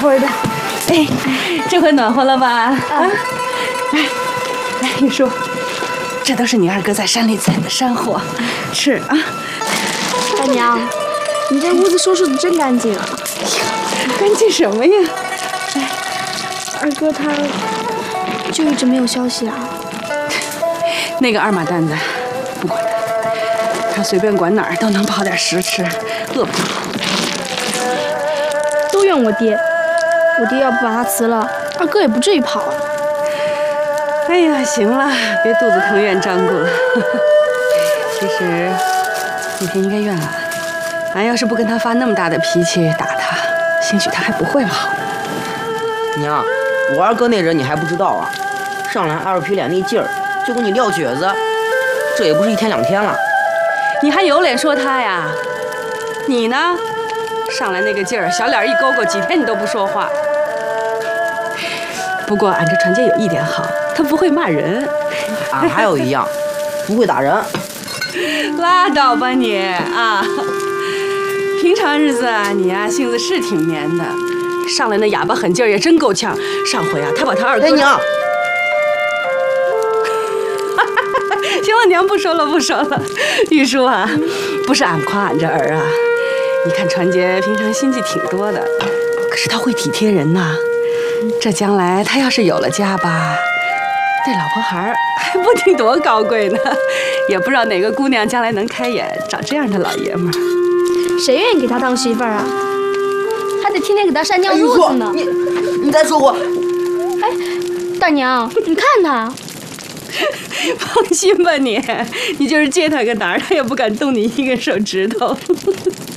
和的。 哎，这回暖和了吧？啊，来，玉树，这都是你二哥在山里采的山货，吃啊。 大娘，你这屋子收拾的真干净啊！ 干净什么呀？ 哎，二哥他就一直没有消息啊。 那个二马蛋子，不管他，他随便管哪儿都能跑点食吃，饿不着。 都怨我爹，我爹要不把他辞了，二哥也不至于跑啊。 哎呀，行了，别肚子疼怨张顾了。其实那天应该怨俺，俺要是不跟他发那么大的脾气打他，兴许他还不会跑呢。 娘，我二哥那人你还不知道啊，上来二皮脸那劲儿，就跟你撂蹶子，这也不是一天两天了。 你还有脸说他呀？你呢？上来那个劲儿，小脸一勾勾，几天你都不说话。不过俺这传姐有一点好，她不会骂人。 俺还有一样，不会打人。 拉倒吧你啊！平常日子啊，你呀性子是挺绵的，上来那哑巴狠劲儿也真够呛。上回啊，他把他二哥…… 哎娘！ 行了，娘不说了不说了。玉叔啊，不是俺夸俺这儿啊，你看传杰平常心计挺多的，可是他会体贴人呐。这将来他要是有了家吧，这老婆孩还不定多高贵呢，也不知道哪个姑娘将来能开眼找这样的老爷们儿。 谁愿意给他当媳妇儿啊？还得天天给他扇尿褥子呢。 你再说我。 哎，大娘，你看他。 放心吧你，你就是借他个哪儿，他也不敢动你一根手指头。